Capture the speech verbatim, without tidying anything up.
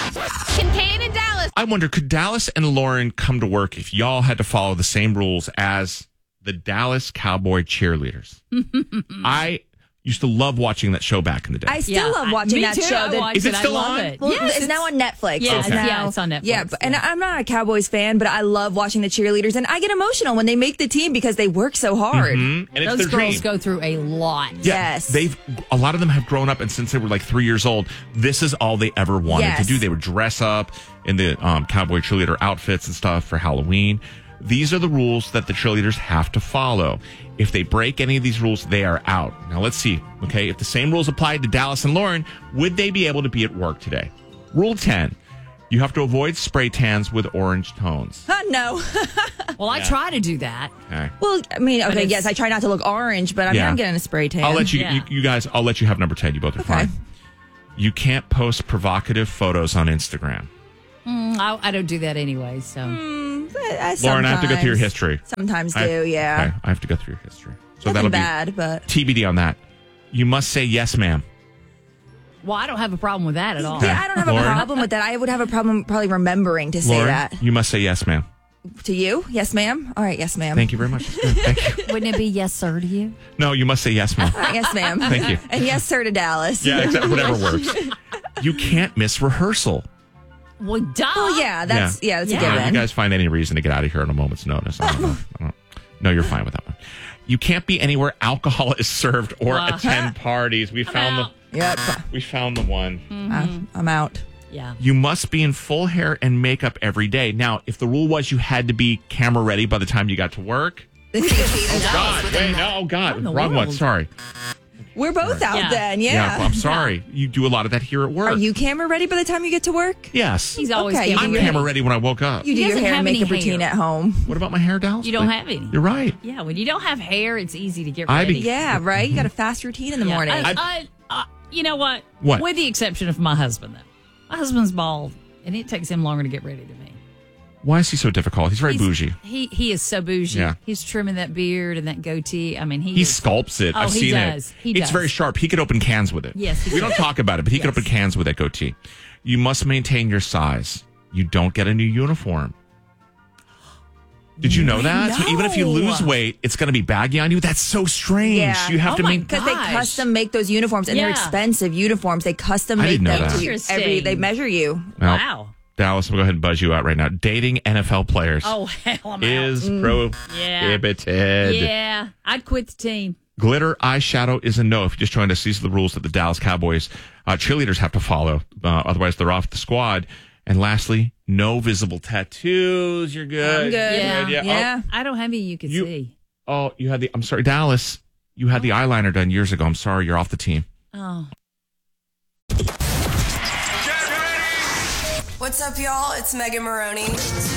Kincaid and Dallas. I wonder, could Dallas and Lauren come to work if y'all had to follow the same rules as the Dallas Cowboy cheerleaders? I used to love watching that show back in the day. I still Yeah, love watching me that too. show. I That, watched Is it I still love on? It. well, Yes, it's, now on Netflix. Yes, It's now- yeah, it's on Netflix. Yeah, but, and yeah. I'm not a Cowboys fan, but I love watching the cheerleaders, and I get emotional when they make the team because they work so hard. Mm-hmm. And it's Those their girls dream. go through a lot. Yeah, Yes. They've a lot of them have grown up, and since they were like three years old, this is all they ever wanted Yes. to do. They would dress up in the um, cowboy cheerleader outfits and stuff for Halloween. These are the rules that the cheerleaders have to follow. If they break any of these rules, they are out. Now let's see. Okay, if the same rules applied to Dallas and Lauren, would they be able to be at work today? Rule ten: you have to avoid spray tans with orange tones. Huh, no. Well, I try to do that. Okay. Well, I mean, okay, it's- yes, I try not to look orange, but I'm Yeah. not getting a spray tan. I'll let you, Yeah. you, you guys. I'll let you have number ten. You both are Okay. fine. You can't post provocative photos on Instagram. Mm, I, I don't do that anyway. So I, Lauren, I have to go through your sometimes- history. Sometimes do, I, yeah. Okay, I have to go through your history. So Nothing that'll bad, but be T B D on that. You must say yes, ma'am. well, I don't have a problem with that at all. yeah, I don't have Lauren? a problem with that. I would have a problem probably remembering to say Lauren, that you must say yes, ma'am. to you. Yes, ma'am. All right, yes, ma'am. Thank you very much. Good, Thank you. Wouldn't it be yes, sir, to you? No, you must say yes, ma'am. All right, yes, ma'am. Thank you. And yes, sir, to Dallas. Yeah, exactly. Whatever works. You can't miss rehearsal. Well, duh. Oh, yeah, that's yeah, that's Yeah. a Yeah, you given. guys find any reason to get out of here on a moment's notice? I don't know. I don't, no, you're fine with that one. You can't be anywhere alcohol is served or Uh-huh. attend parties. We found out. the Yep, we found the one. I'm, I'm out. Yeah. You must be in full hair and makeup every day. Now, if the rule was you had to be camera ready by the time you got to work, oh God, wait, no, oh God, in the wrong one. world? Sorry. We're both out Yeah. then, Yeah, yeah. well, I'm sorry. You do a lot of that here at work. Are you camera ready by the time you get to work? Yes. He's always Okay, camera I'm ready. camera ready when I woke up. You do He your doesn't hair and have any makeup routine hair. at home. What about my hair, Dallas? You don't Like, have any. You're right. Yeah, when you don't have hair, it's easy to get I ready. be- Yeah, right? You got a fast routine in the Yeah. morning. I, I, I, you know what? What? With the exception of my husband, though. My husband's bald, and it takes him longer to get ready than me. Why is he so difficult? He's very He's- bougie. He he is so bougie. Yeah. He's trimming that beard and that goatee. I mean, he He is- sculpts it. Oh, I've he seen does. it. He it's does. very sharp. He could open cans with it. Yes, he We don't could. talk about it, but he could Yes. open cans with that goatee. You must maintain your size. You don't get a new uniform. Did you know that? So even if you No. lose weight, it's going to be baggy on you. That's so strange. Yeah. You have Oh to my maintain. Because they Gosh. custom make those uniforms, and they're Yeah. expensive uniforms. They custom I make didn't know them that. to you every. Interesting. They measure you. Now, Wow. Dallas, we'll go ahead and buzz you out right now. Dating N F L players Oh, hell, I'm is out. prohibited. Yeah, I'd quit the team. Glitter eyeshadow is a no. If you just joined us, these are the rules that the Dallas Cowboys uh, cheerleaders have to follow. Uh, otherwise, they're off the squad. And lastly, no visible tattoos. You're good. I'm good. Yeah. Good, Yeah. I don't have any you could You- see. Oh, oh, you had the. I'm sorry, Dallas. You had the eyeliner done years ago. I'm sorry, you're off the team. Oh. What's up, y'all? It's Megan Maroney.